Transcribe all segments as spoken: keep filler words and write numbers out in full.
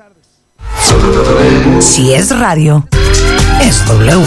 tardes. Si es radio, es W.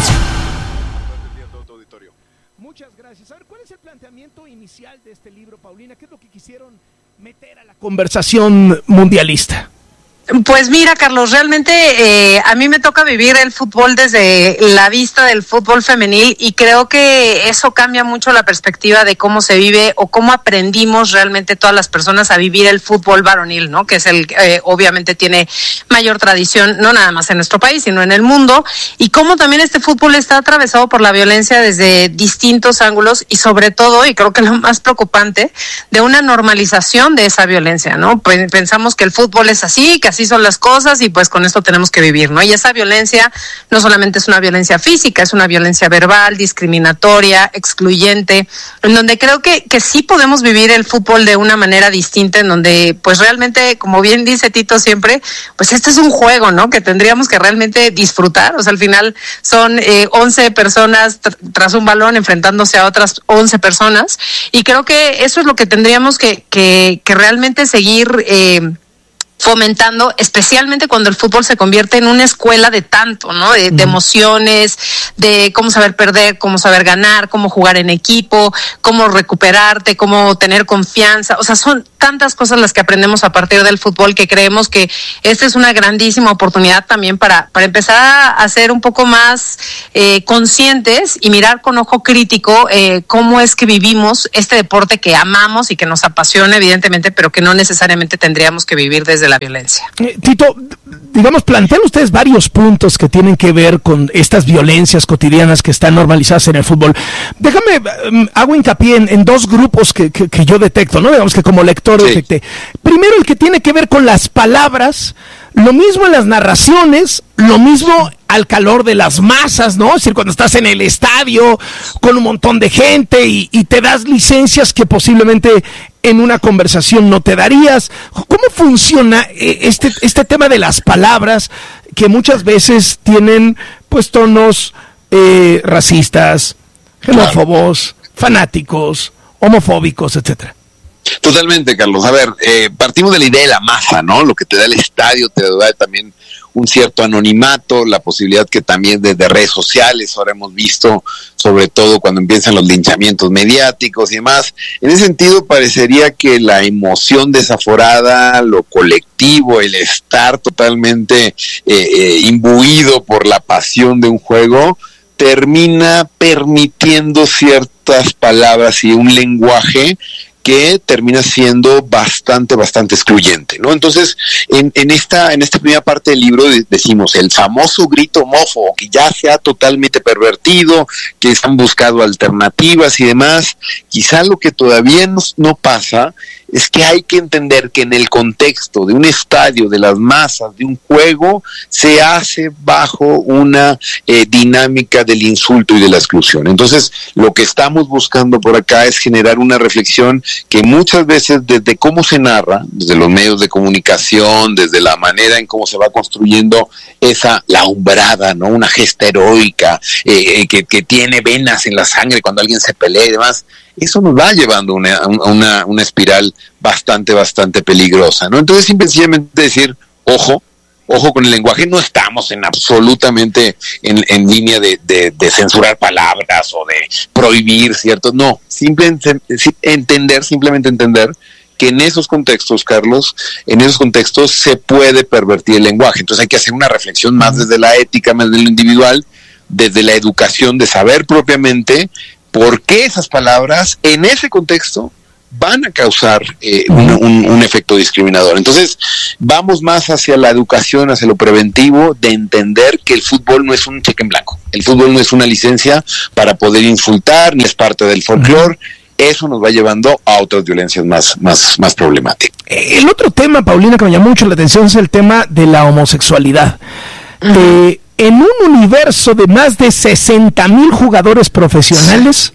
Muchas gracias. A ver, ¿cuál es el planteamiento inicial de este libro, Paulina? ¿Qué es lo que quisieron meter a la conversación mundialista? Pues mira, Carlos, realmente eh, a mí me toca vivir el fútbol desde la vista del fútbol femenil y creo que eso cambia mucho la perspectiva de cómo se vive o cómo aprendimos realmente todas las personas a vivir el fútbol varonil, ¿no? Que es el eh, obviamente tiene mayor tradición, no nada más en nuestro país, sino en el mundo, y cómo también este fútbol está atravesado por la violencia desde distintos ángulos y sobre todo, y creo que lo más preocupante, de una normalización de esa violencia, ¿no? Pues pensamos que el fútbol es así, que así son las cosas y pues con esto tenemos que vivir, ¿no? Y esa violencia no solamente es una violencia física, es una violencia verbal, discriminatoria, excluyente, en donde creo que, que sí podemos vivir el fútbol de una manera distinta, en donde pues realmente, como bien dice Tito siempre, pues este es un juego, ¿no? Que tendríamos que realmente disfrutar, o sea, al final son eh, once personas tr- tras un balón enfrentándose a otras once personas, y creo que eso es lo que tendríamos que, que, que realmente seguir eh, fomentando, especialmente cuando el fútbol se convierte en una escuela de tanto, ¿no? De, de emociones, de cómo saber perder, cómo saber ganar, cómo jugar en equipo, cómo recuperarte, cómo tener confianza. O sea, son tantas cosas las que aprendemos a partir del fútbol que creemos que esta es una grandísima oportunidad también para, para empezar a ser un poco más eh, conscientes y mirar con ojo crítico eh, cómo es que vivimos este deporte que amamos y que nos apasiona, evidentemente, pero que no necesariamente tendríamos que vivir desde la violencia. Eh, Tito, digamos, plantean ustedes varios puntos que tienen que ver con estas violencias cotidianas que están normalizadas en el fútbol. Déjame, um, hago hincapié en, en dos grupos que, que, que yo detecto, ¿no? Digamos que como lector sí. detecté. Primero, el que tiene que ver con las palabras, lo mismo en las narraciones, lo mismo al calor de las masas, ¿no? Es decir, cuando estás en el estadio con un montón de gente y, y te das licencias que posiblemente en una conversación no te darías. ¿Cómo funciona este, este tema de las palabras que muchas veces tienen pues tonos eh, racistas, xenófobos, fanáticos, homofóbicos, etcétera? Totalmente, Carlos. A ver, eh, partimos de la idea de la masa, ¿no? Lo que te da el estadio te da también un cierto anonimato, la posibilidad que también desde redes sociales, ahora hemos visto, sobre todo cuando empiezan los linchamientos mediáticos y demás. En ese sentido, parecería que la emoción desaforada, lo colectivo, el estar totalmente eh, eh, imbuido por la pasión de un juego, termina permitiendo ciertas palabras y un lenguaje que termina siendo bastante, bastante excluyente, ¿no? Entonces, en, en esta en esta primera parte del libro de, decimos el famoso grito homófobo, que ya se ha totalmente pervertido, que se han buscado alternativas y demás. Quizá lo que todavía no, no pasa es que hay que entender que en el contexto de un estadio, de las masas, de un juego, se hace bajo una eh, dinámica del insulto y de la exclusión. Entonces, lo que estamos buscando por acá es generar una reflexión que muchas veces desde cómo se narra, desde los medios de comunicación, desde la manera en cómo se va construyendo esa, la umbrada, ¿no? Una gesta heroica, eh, que, que tiene venas en la sangre cuando alguien se pelea y demás, eso nos va llevando a una, una, una espiral bastante, bastante peligrosa, ¿no? Entonces, simplemente decir, ojo, ojo con el lenguaje, no estamos en absolutamente en, en línea de, de, de censurar palabras o de prohibir, ¿cierto? No, simplemente entender, simplemente entender que en esos contextos, Carlos, en esos contextos se puede pervertir el lenguaje. Entonces hay que hacer una reflexión más desde la ética, más desde lo individual, desde la educación, de saber propiamente por qué esas palabras en ese contexto van a causar eh, un, un, un efecto discriminador. Entonces, vamos más hacia la educación, hacia lo preventivo, de entender que el fútbol no es un cheque en blanco. El fútbol no es una licencia para poder insultar, ni es parte del folclore. Eso nos va llevando a otras violencias más, más, más problemáticas. El otro tema, Paulina, que me llamó mucho la atención es el tema de la homosexualidad. Uh-huh. Eh, en un universo de más de sesenta mil jugadores profesionales,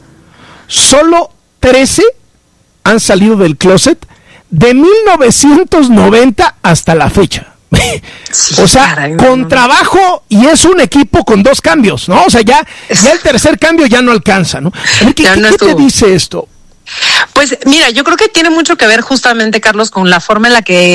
solo trece han salido del closet de mil novecientos noventa hasta la fecha. Sí, o sea, caray, con no. trabajo, y es un equipo con dos cambios, ¿no? O sea, ya, ya el tercer cambio ya no alcanza, ¿no? A ver, ¿qué, ¿qué, no ¿qué te dice esto? Pues mira, yo creo que tiene mucho que ver justamente, Carlos, con la forma en la que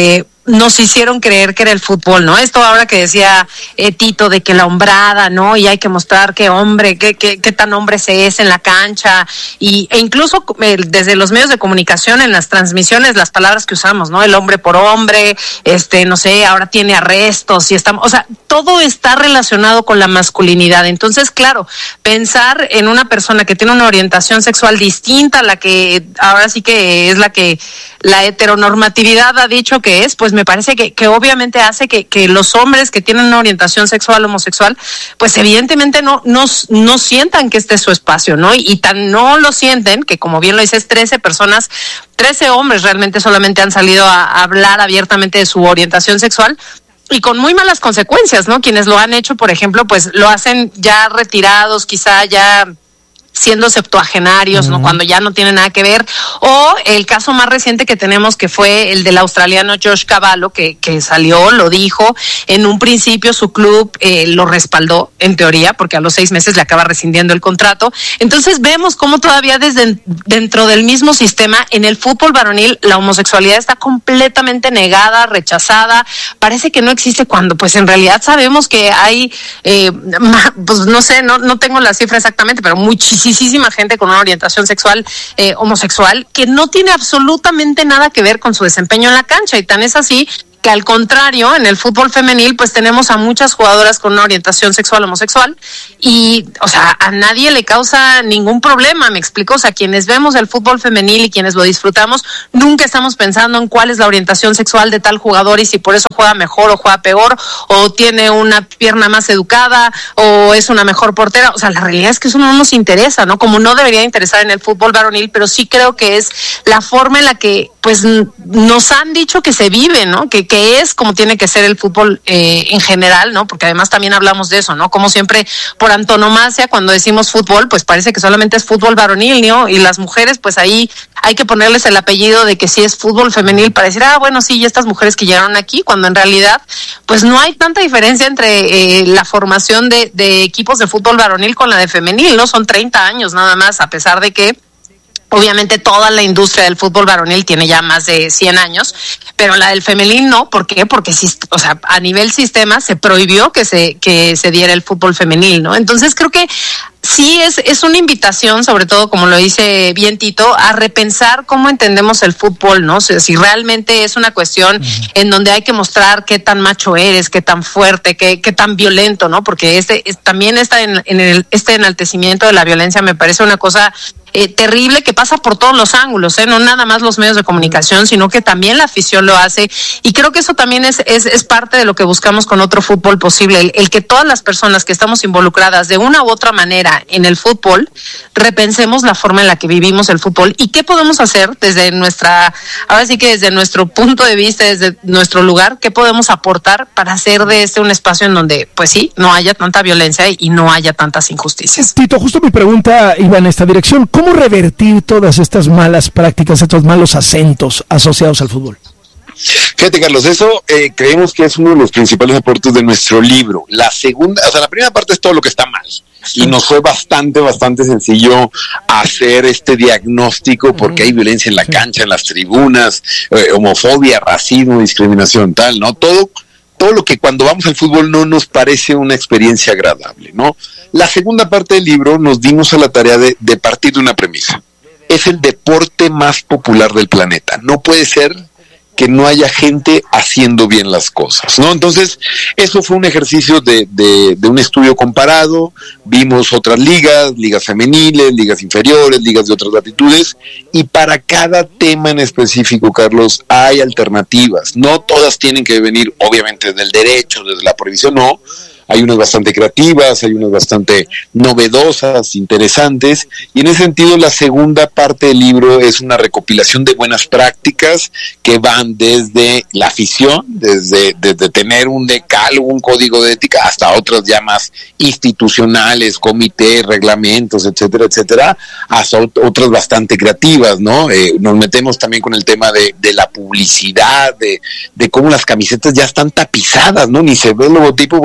nos hicieron creer que era el fútbol, ¿no? Esto ahora que decía eh, Tito de que la hombrada, ¿no? Y hay que mostrar qué hombre, qué, qué, qué tan hombre se es en la cancha, y, e incluso eh, desde los medios de comunicación, en las transmisiones, las palabras que usamos, ¿no? El hombre por hombre, este, no sé, ahora tiene arrestos y estamos, o sea, todo está relacionado con la masculinidad. Entonces, claro, pensar en una persona que tiene una orientación sexual distinta a la que ahora sí que es la que la heteronormatividad ha dicho que es, pues me parece que, que obviamente hace que, que los hombres que tienen una orientación sexual homosexual, pues evidentemente no, no, no sientan que este es su espacio, ¿no? Y, y tan no lo sienten que, como bien lo dices, trece personas, trece hombres realmente solamente han salido a, a hablar abiertamente de su orientación sexual, y con muy malas consecuencias, ¿no? Quienes lo han hecho, por ejemplo, pues lo hacen ya retirados, quizá ya siendo septuagenarios, uh-huh. ¿no? Cuando ya no tiene nada que ver, o el caso más reciente que tenemos, que fue el del australiano Josh Cavallo, que, que salió, lo dijo, en un principio su club eh, lo respaldó, en teoría, porque a los seis meses le acaba rescindiendo el contrato. Entonces vemos cómo todavía desde dentro del mismo sistema, en el fútbol varonil, la homosexualidad está completamente negada, rechazada, parece que no existe, cuando pues en realidad sabemos que hay, eh, pues no sé, no, no tengo la cifra exactamente, pero muchísimas muchísima gente con una orientación sexual eh, homosexual que no tiene absolutamente nada que ver con su desempeño en la cancha, y tan es así que, al contrario, en el fútbol femenil pues tenemos a muchas jugadoras con una orientación sexual homosexual y, o sea, a nadie le causa ningún problema, me explico, o sea, quienes vemos el fútbol femenil y quienes lo disfrutamos, nunca estamos pensando en cuál es la orientación sexual de tal jugador y si por eso juega mejor o juega peor, o tiene una pierna más educada, o es una mejor portera. O sea, la realidad es que eso no nos interesa, ¿no? Como no debería interesar en el fútbol varonil, pero sí creo que es la forma en la que, pues, nos han dicho que se vive, ¿no? Que que es como tiene que ser el fútbol eh, en general, ¿no? Porque además también hablamos de eso, ¿no? Como siempre, por antonomasia, cuando decimos fútbol, pues parece que solamente es fútbol varonil, ¿no? Y las mujeres, pues ahí hay que ponerles el apellido de que sí es fútbol femenil para decir, ah, bueno, sí, y estas mujeres que llegaron aquí, cuando en realidad, pues no hay tanta diferencia entre eh, la formación de, de equipos de fútbol varonil con la de femenil, ¿no? Son treinta años nada más, a pesar de que obviamente toda la industria del fútbol varonil tiene ya más de cien años, pero la del femenil no. ¿Por qué? Porque, o sea, a nivel sistema se prohibió que se que se diera el fútbol femenil, ¿no? Entonces creo que sí es es una invitación, sobre todo, como lo dice bien Tito, a repensar cómo entendemos el fútbol, ¿no? O sea, si realmente es una cuestión uh-huh. en donde hay que mostrar qué tan macho eres, qué tan fuerte, qué qué tan violento, ¿no? Porque este es, también está en, en el, este enaltecimiento de la violencia me parece una cosa Eh, terrible, que pasa por todos los ángulos, ¿eh? No nada más los medios de comunicación, sino que también la afición lo hace, y creo que eso también es es, es parte de lo que buscamos con Otro Fútbol Posible, el, el que todas las personas que estamos involucradas de una u otra manera en el fútbol, repensemos la forma en la que vivimos el fútbol y qué podemos hacer desde nuestra, ahora sí que desde nuestro punto de vista, desde nuestro lugar, qué podemos aportar para hacer de este un espacio en donde, pues sí, no haya tanta violencia y, y no haya tantas injusticias. Tito, justo mi pregunta iba en esta dirección. ¿Cómo revertir todas estas malas prácticas, estos malos acentos asociados al fútbol? Fíjate, Carlos, eso eh, creemos que es uno de los principales aportes de nuestro libro. La segunda, o sea, la primera parte es todo lo que está mal. Y nos fue bastante, bastante sencillo hacer este diagnóstico, porque hay violencia en la cancha, en las tribunas, eh, homofobia, racismo, discriminación, tal, ¿no? Todo, todo lo que cuando vamos al fútbol no nos parece una experiencia agradable, ¿no? La segunda parte del libro nos dimos a la tarea de, de partir de una premisa. Es el deporte más popular del planeta. No puede ser que no haya gente haciendo bien las cosas, ¿no? Entonces, eso fue un ejercicio de, de, de un estudio comparado. Vimos otras ligas, ligas femeniles, ligas inferiores, ligas de otras latitudes, y para cada tema en específico, Carlos, hay alternativas. No todas tienen que venir, obviamente, desde el derecho, desde la prohibición, no. Hay unas bastante creativas, hay unas bastante novedosas, interesantes, y en ese sentido la segunda parte del libro es una recopilación de buenas prácticas que van desde la afición, desde, desde tener un decálogo, un código de ética, hasta otras ya más institucionales, comités, reglamentos, etcétera, etcétera, hasta otras bastante creativas, ¿no? Eh, nos metemos también con el tema de, de la publicidad, de, de cómo las camisetas ya están tapizadas, ¿no? Ni se ve el logotipo. Bueno,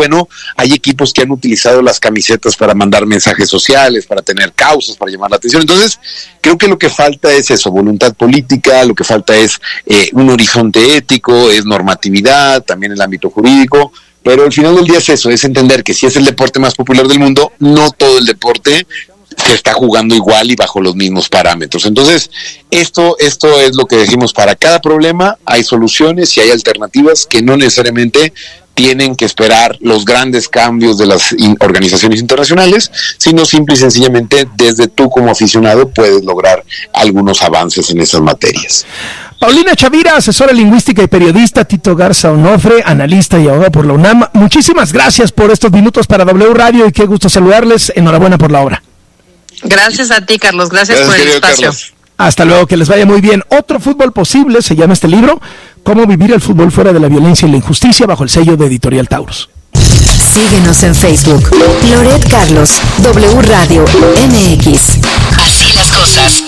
hay equipos que han utilizado las camisetas para mandar mensajes sociales, para tener causas, para llamar la atención. Entonces, creo que lo que falta es eso, voluntad política, lo que falta es eh, un horizonte ético, es normatividad, también el ámbito jurídico, pero al final del día es eso, es entender que si es el deporte más popular del mundo, no todo el deporte se está jugando igual y bajo los mismos parámetros. Entonces, esto, esto es lo que decimos, para cada problema hay soluciones y hay alternativas que no necesariamente tienen que esperar los grandes cambios de las in- organizaciones internacionales, sino simple y sencillamente desde tú como aficionado puedes lograr algunos avances en esas materias. Paulina Chavira, asesora lingüística y periodista, Tito Garza Onofre, analista y abogado por la UNAM. Muchísimas gracias por estos minutos para W Radio y qué gusto saludarles. Enhorabuena por la obra. Gracias a ti, Carlos. Gracias, Gracias por el espacio. Carlos. Hasta luego, que les vaya muy bien. Otro fútbol posible, se llama este libro, Cómo vivir el fútbol fuera de la violencia y la injusticia, bajo el sello de Editorial Taurus. Síguenos en Facebook, Loret Carlos, W Radio M X. Así las cosas.